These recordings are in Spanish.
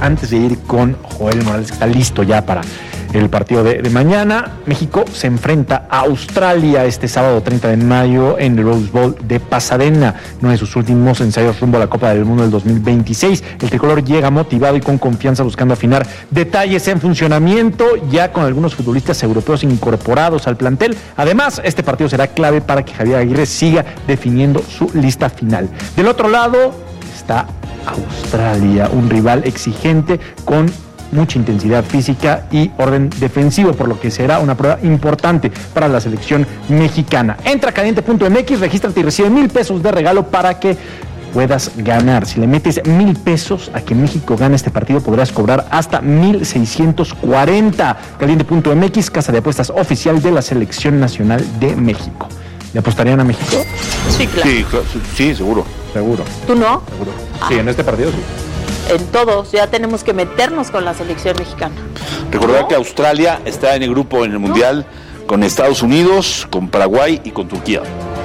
antes de ir con Joel Morales, que está listo ya para el partido de mañana. México se enfrenta a Australia este sábado 30 de mayo en el Rose Bowl de Pasadena, uno de sus últimos ensayos rumbo a la Copa del Mundo del 2026. El tricolor llega motivado y con confianza buscando afinar detalles en funcionamiento, ya con algunos futbolistas europeos incorporados al plantel. Además, este partido será clave para que Javier Aguirre siga definiendo su lista final. Del otro lado está Australia, un rival exigente con mucha intensidad física y orden defensivo, por lo que será una prueba importante para la selección mexicana. Entra a caliente.mx, regístrate y recibe $1,000 de regalo para que puedas ganar. Si le metes $1,000 a que México gane este partido, podrás cobrar hasta 1,640. Caliente.mx, casa de apuestas oficial de la Selección Nacional de México. ¿Le apostarían a México? Sí, claro. Sí, seguro. Seguro. ¿Tú no? Seguro. Sí, en este partido sí. En todos, ya tenemos que meternos con la selección mexicana. Recordar que Australia está en el grupo en el Mundial con Estados Unidos, con Paraguay y con Turquía.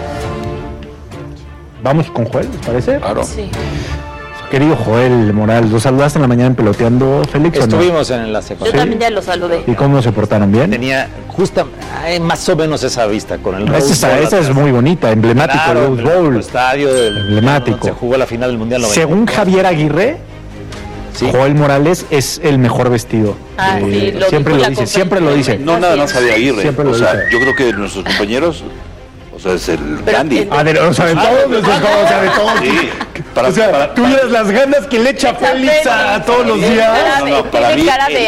Vamos con Joel, ¿les parece? Claro. Sí. Querido Joel Morales, ¿lo saludaste en la mañana en Peloteando, Félix? Estuvimos en el enlace. Yo también ya lo saludé. ¿Y cómo se portaron? ¿Bien? Tenía justa, más o menos esa vista con el Esa es muy bonita, emblemático, claro, el Rose Bowl. el estadio emblemático. Se jugó la final del Mundial 90. Según Javier Aguirre, sí, Joel Morales es el mejor vestido. Sí, siempre lo dice, siempre lo dice. No nada más Javier Aguirre. Siempre lo o sea, dice. yo creo que de nuestros compañeros, o sea, es el dandy. O sea, de todos, de todos. Sí. Tú miras las ganas que le echa Félix a todos los días. No, para mí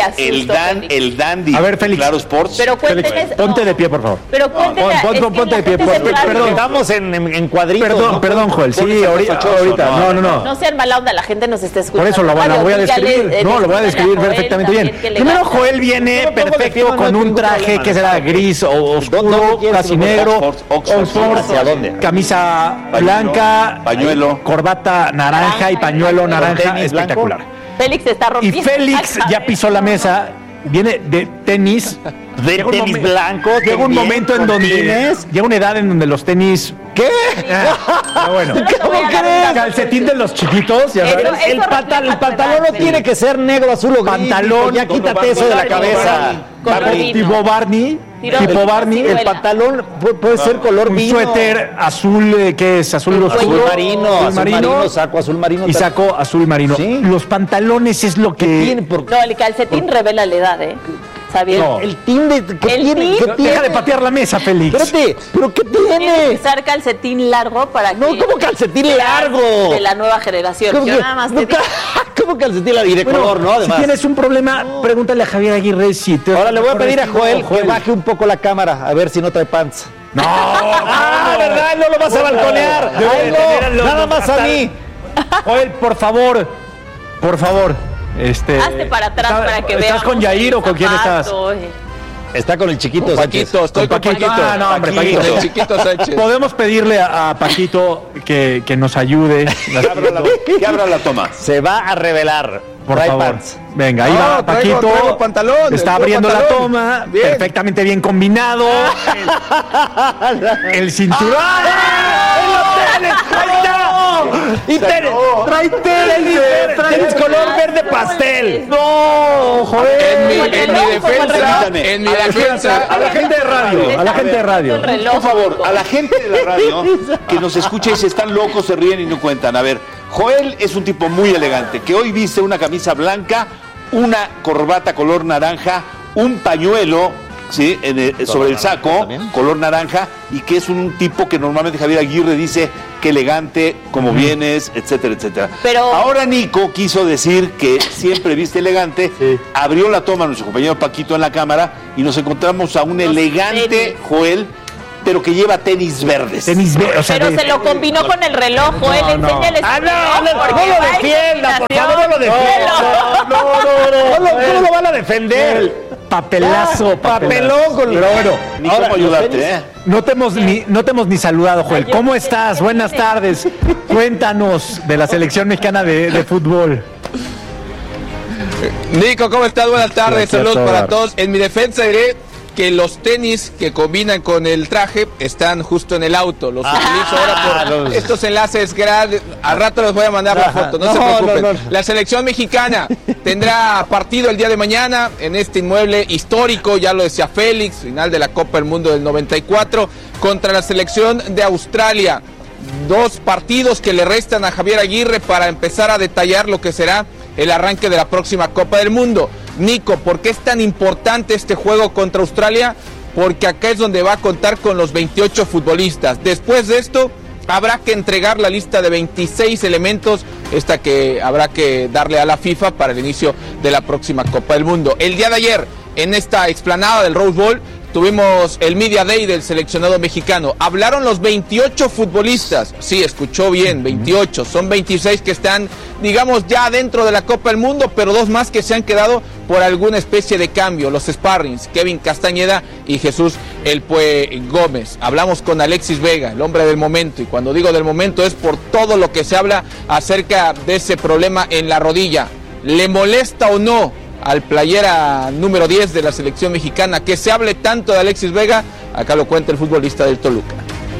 el dandy. A ver, Félix. Claro Sports. Pero cuéntenles, Ponte de pie, por favor. Pero cuéntenles, Ponte de pie, perdón. Estamos en cuadritos. Perdón, Joel. Sí, ahorita. No. No sean mala onda, la gente nos está escuchando. Por eso lo voy a describir. No, lo voy a describir perfectamente bien. Primero, Joel viene perfecto con un traje que será gris o oscuro, casi negro. Oxford, ¿hacia dónde? Camisa blanca, pañuelo, corbata naranja y pañuelo naranja, espectacular. Félix está rompiendo. Y Félix ya pisó la mesa, viene de tenis. De tenis blanco. Llega un momento en donde llega una edad en donde los tenis. ¿Qué? Bueno, ¿cómo crees? Calcetín de los chiquitos. Ya sabes. El pantalón no tiene que ser negro, azul o gris. Pantalón. Ya quítate eso de la cabeza. Tipo Barney. Tipo Barney. El pantalón puede ser color un vino. Suéter azul, ¿qué es? Azul oscuro. Azul marino, saco azul marino. Y saco azul marino. ¿Sí? Los pantalones es lo que tiene No, el calcetín revela la edad, ¿sabías? No. El team ¿qué tiene? Deja de patear la mesa, Félix. Espérate, ¿pero qué Tiene que tiene? usar calcetín largo para que... No, ¿cómo calcetín largo? De la nueva generación. ¿Cómo Yo que- nada más no, te digo... ¿Cómo calcetín largo? Y de color, ¿no? Si Además. tienes un problema, pregúntale a Javier Aguirre si te... Ahora le voy a pedir a Joel que baje un poco la cámara, a ver si no trae pants. No, ¿verdad? No lo vas a balconear. Debe Ay, de tener no, nada más a mí. Joel, por favor. Hazte para atrás para que veamos. ¿Estás con Yair o con quién estás? Está con el chiquito Sánchez. Paquito, estoy con Paquito. Ah, no, hombre, Paquito. El chiquito Sánchez. Podemos pedirle a Paquito que nos ayude. Que abra la toma. Se va a revelar. Por Trae favor. pants. Venga, ahí No, va Paquito. traigo pantalón, Está traigo abriendo la pantalón. toma. Bien. Perfectamente bien combinado. El cinturón. Y trae tenis color verde pastel. No, joder. En mi defensa, A la gente de radio. A la gente de radio. Por favor, a la gente de la radio que nos escucha y se están locos, se ríen y no cuentan. A ver, Joel es un tipo muy elegante, que hoy viste una camisa blanca, una corbata color naranja, un pañuelo, ¿sí? Sobre el saco, también. color naranja, y que es un tipo que normalmente Javier Aguirre dice que elegante, como vienes, etcétera, etcétera. Pero... Ahora Nico quiso decir que siempre viste elegante, abrió la toma nuestro compañero Paquito en la cámara y nos encontramos a un elegante tenis. Joel, pero que lleva tenis verdes. O sea, Pero se lo combinó con el reloj, Joel, enséñales. No lo defienda, por favor, no lo defienda. ¿Cómo lo van a defender? papelazo. Papelón con... Pero bueno, Ni cómo ayudarte, no te hemos ni saludado, Joel. ¿Cómo estás? Buenas tardes. Cuéntanos de la selección mexicana de fútbol. Nico, ¿cómo estás? Buenas tardes, Gracias, saludos para Tobar. todos. En mi defensa diré que los tenis que combinan con el traje están justo en el auto. Los utilizo ahora por estos enlaces grandes. Al rato les voy a mandar la foto, no se preocupen. No. La selección mexicana tendrá partido el día de mañana en este inmueble histórico, ya lo decía Félix, final de la Copa del Mundo del 94, contra la selección de Australia. 2 partidos que le restan a Javier Aguirre para empezar a detallar lo que será el arranque de la próxima Copa del Mundo. Nico, ¿por qué es tan importante este juego contra Australia? Porque acá es donde va a contar con los 28 futbolistas. Después de esto, habrá que entregar la lista de 26 elementos, esta que habrá que darle a la FIFA para el inicio de la próxima Copa del Mundo. El día de ayer, en esta explanada del Rose Bowl, tuvimos el Media Day del seleccionado mexicano. Hablaron los 28 futbolistas. Sí, escuchó bien, 28. Son 26 que están, digamos, ya dentro de la Copa del Mundo, pero 2 más que se han quedado por alguna especie de cambio. Los sparrings, Kevin Castañeda y Jesús El Pue Gómez. Hablamos con Alexis Vega, el hombre del momento. Y cuando digo del momento es por todo lo que se habla acerca de ese problema en la rodilla. ¿Le molesta o no al playera número 10 de la selección mexicana que se hable tanto de Alexis Vega? Acá lo cuenta el futbolista del Toluca.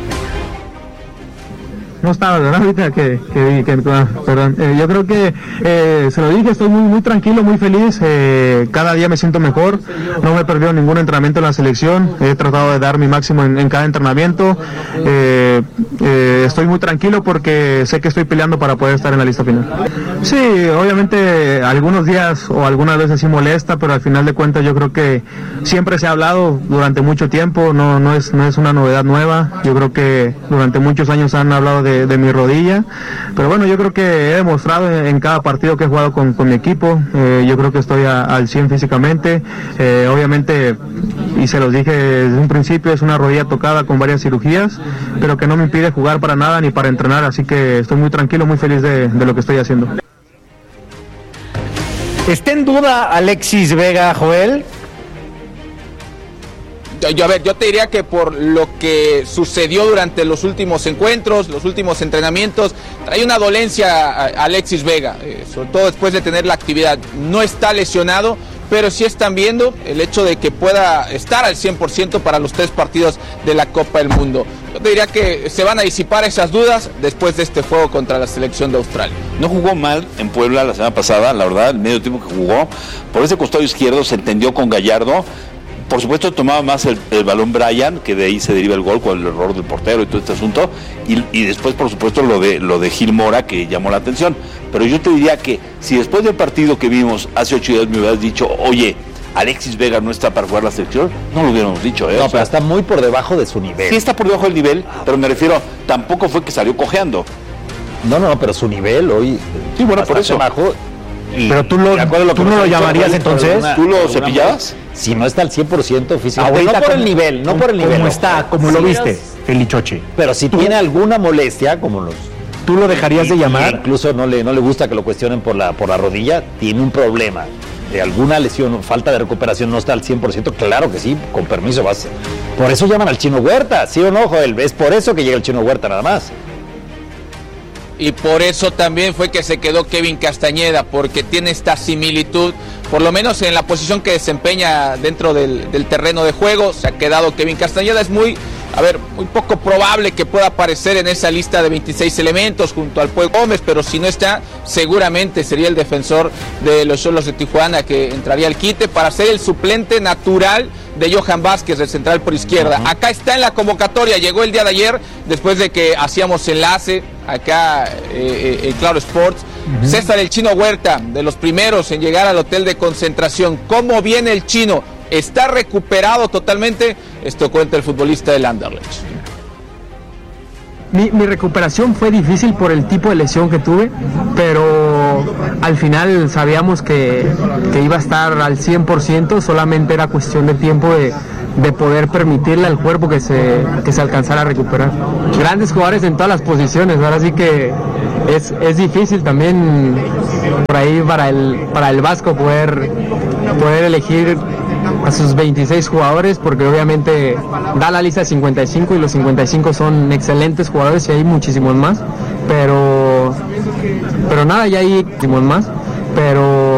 No estaba, ¿verdad? Ahorita perdón. Yo creo que se lo dije, estoy muy tranquilo, muy feliz. Cada día me siento mejor. No me he perdido ningún entrenamiento en la selección. He tratado de dar mi máximo en cada entrenamiento. Estoy muy tranquilo porque sé que estoy peleando para poder estar en la lista final. Sí, obviamente algunos días o algunas veces sí molesta, pero al final de cuentas yo creo que siempre se ha hablado durante mucho tiempo. No es una novedad nueva. Yo creo que durante muchos años han hablado de mi rodilla, pero bueno, yo creo que he demostrado en cada partido que he jugado con mi equipo. Yo creo que estoy al 100 físicamente. Obviamente, y se los dije desde un principio, es una rodilla tocada con varias cirugías, pero que no me impide jugar para nada ni para entrenar, así que estoy muy tranquilo, muy feliz de lo que estoy haciendo. ¿Está en duda Alexis Vega, Joel? Yo te diría que por lo que sucedió durante los últimos encuentros, los últimos entrenamientos, hay una dolencia a Alexis Vega, sobre todo después de tener la actividad. No está lesionado, pero sí están viendo el hecho de que pueda estar al 100% para los 3 partidos de la Copa del Mundo. Yo te diría que se van a disipar esas dudas después de este juego contra la selección de Australia. No jugó mal en Puebla la semana pasada, la verdad, el medio tiempo que jugó. Por ese costado izquierdo se entendió con Gallardo. Por supuesto tomaba más el balón Brian, que de ahí se deriva el gol con el error del portero y todo este asunto, y después por supuesto lo de Gil Mora, que llamó la atención. Pero yo te diría que si después del partido que vimos hace 8 días me hubieras dicho, oye, Alexis Vega no está para jugar la selección, no lo hubiéramos dicho, No, pero está muy por debajo de su nivel. Sí está por debajo del nivel, pero me refiero, tampoco fue que salió cojeando. No, pero su nivel hoy... Sí, bueno, por eso. Bajo. Pero tú no lo llamarías entonces. ¿Tú lo cepillabas? Si no está al 100% físicamente, no por el nivel, no por el nivel. ¿Cómo está? ¿Cómo lo viste, Felichoche? Pero si tiene alguna molestia, como los... ¿Tú lo dejarías de llamar? Incluso no le gusta que lo cuestionen por la rodilla, tiene un problema. De alguna lesión, falta de recuperación, no está al 100%, claro que sí, con permiso vas. Por eso llaman al Chino Huerta, ¿sí o no, Joel? Es por eso que llega el Chino Huerta nada más. Y por eso también fue que se quedó Kevin Castañeda, porque tiene esta similitud, por lo menos en la posición que desempeña dentro del terreno de juego. Se ha quedado Kevin Castañeda. Es muy poco probable que pueda aparecer en esa lista de 26 elementos junto al Pue Gómez, pero si no está, seguramente sería el defensor de los Xolos de Tijuana que entraría al quite para ser el suplente natural de Johan Vázquez, del central por izquierda. Acá está en la convocatoria, llegó el día de ayer, después de que hacíamos enlace acá en Claro Sports. César el Chino Huerta, de los primeros en llegar al hotel de concentración. ¿Cómo viene el Chino? ¿Está recuperado totalmente? Esto cuenta el futbolista del Anderlecht. Mi recuperación fue difícil por el tipo de lesión que tuve, pero al final sabíamos que iba a estar al 100%, solamente era cuestión de tiempo de poder permitirle al cuerpo que se alcanzara a recuperar. Grandes jugadores en todas las posiciones, ahora sí que es difícil también por ahí para el Vasco poder elegir a sus 26 jugadores, porque obviamente da la lista de 55 y los 55 son excelentes jugadores y hay muchísimos más, pero nada, ya hay muchísimos más, pero